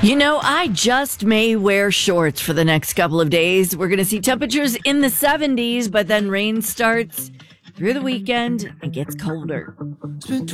I just may wear shorts for the next couple of days. We're going to see temperatures in the 70s, but then rain starts through the weekend and gets colder.